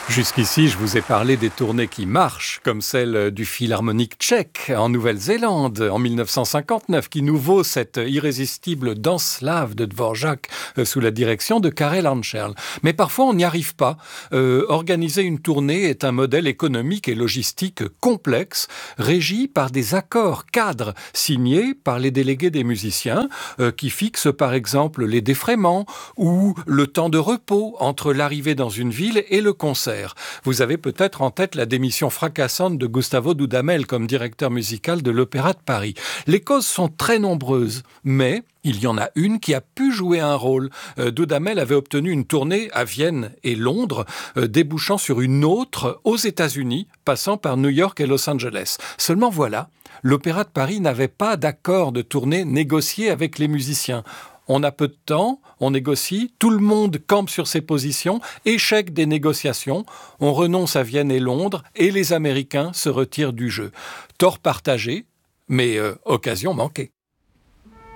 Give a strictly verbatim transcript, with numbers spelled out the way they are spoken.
Jusqu'ici, je vous ai parlé des tournées qui marchent, comme celle du Philharmonique tchèque en Nouvelle-Zélande en mille neuf cent cinquante-neuf, qui nous vaut cette irrésistible danse slave de Dvorak euh, sous la direction de Karel Ančerl. Mais parfois, on n'y arrive pas. Euh, organiser une tournée est un modèle économique et logistique complexe, régi par des accords cadres signés par les délégués des musiciens, euh, qui fixent par exemple les défraiements ou le temps de repos entre l'arrivée dans une ville et le concert. Vous avez peut-être en tête la démission fracassante de Gustavo Dudamel comme directeur musical de l'Opéra de Paris. Les causes sont très nombreuses, mais il y en a une qui a pu jouer un rôle. Euh, Dudamel avait obtenu une tournée à Vienne et Londres, euh, débouchant sur une autre aux États-Unis, passant par New York et Los Angeles. Seulement voilà, l'Opéra de Paris n'avait pas d'accord de tournée négocié avec les musiciens. On a peu de temps, on négocie, tout le monde campe sur ses positions, échec des négociations, on renonce à Vienne et Londres et les Américains se retirent du jeu. Tort partagé, mais euh, occasion manquée.